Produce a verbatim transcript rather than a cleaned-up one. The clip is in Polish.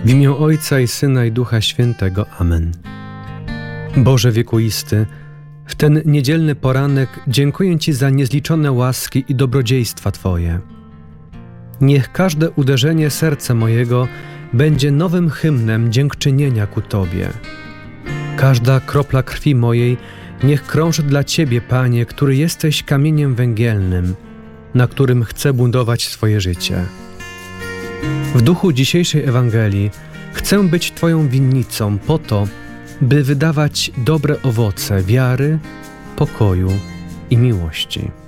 W imię Ojca i Syna i Ducha Świętego. Amen. Boże wiekuisty, w ten niedzielny poranek dziękuję Ci za niezliczone łaski i dobrodziejstwa Twoje. Niech każde uderzenie serca mojego będzie nowym hymnem dziękczynienia ku Tobie. Każda kropla krwi mojej niech krąży dla Ciebie, Panie, który jesteś kamieniem węgielnym, na którym chcę budować swoje życie. W duchu dzisiejszej Ewangelii chcę być Twoją winnicą po to, by wydawać dobre owoce wiary, pokoju i miłości.